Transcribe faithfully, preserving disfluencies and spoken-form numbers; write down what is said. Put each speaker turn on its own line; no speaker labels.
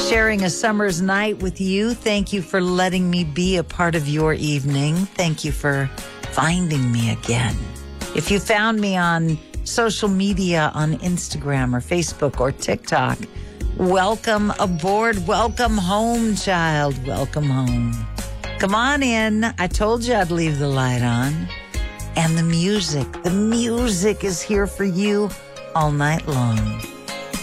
Sharing a summer's night with you. Thank you for letting me be a part of your evening. Thank you for finding me again. If you found me on social media, on Instagram or Facebook or TikTok, welcome aboard. Welcome home, child. Welcome home. Come on in. I told you I'd leave the light on. And the music, the music is here for you all night long.